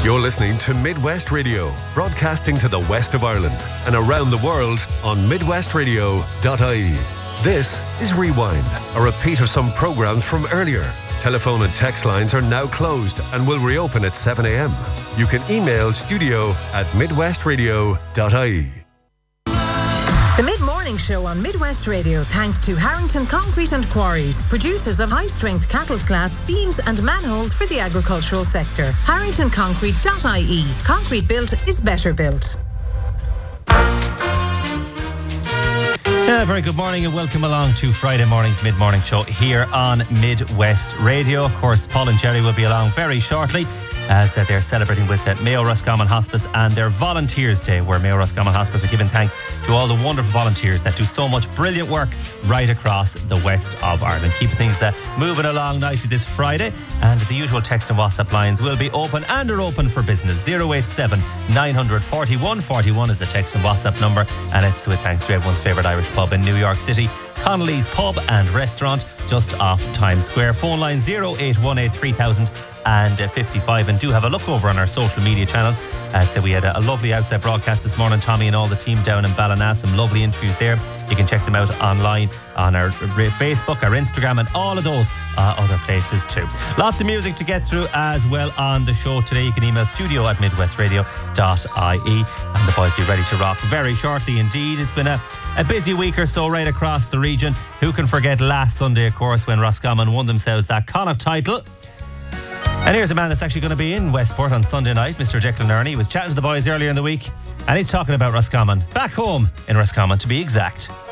You're listening to Midwest Radio, broadcasting to the west of Ireland and around the world on midwestradio.ie. This is Rewind, a repeat of some programmes from earlier. Telephone and text lines are now closed and will reopen at 7 a.m. You can email studio@midwestradio.ie. The Mid-Morning Show on Midwest Radio, thanks to Harrington Concrete and Quarries, producers of high-strength cattle slats, beams and manholes for the agricultural sector. HarringtonConcrete.ie. Concrete built is better built. Very good morning and welcome along to Friday morning's Mid-Morning Show here on Midwest Radio. Of course, Paul and Jerry will be along very shortly as they're celebrating with Mayo Roscommon Hospice and their Volunteers Day, where Mayo Roscommon Hospice are giving thanks to all the wonderful volunteers that do so much brilliant work right across the west of Ireland. Keeping things moving along nicely this Friday, and the usual text and WhatsApp lines will be open and are open for business. 087 900 41 41 is the text and WhatsApp number, and it's with thanks to everyone's favourite Irish pub in New York City, Connolly's Pub and Restaurant, just off Times Square. Phone line 0818 3000 and 55, and do have a look over on our social media channels. So we had a lovely outside broadcast this morning, Tommy and all the team down in Ballina, some lovely interviews there. You can check them out online on our Facebook, our Instagram, and all of those other places too. Lots of music to get through as well on the show today. You can email studio@midwestradio.ie, and the boys be ready to rock very shortly indeed. It's been a busy week or so right across the region. Who can forget last Sunday, of course, when Roscommon won themselves that Connacht title. And here's a man that's actually going to be in Westport on Sunday night, Mr. Declan Ernie. He was chatting to the boys earlier in the week, and he's talking about Roscommon, back home in Roscommon to be exact.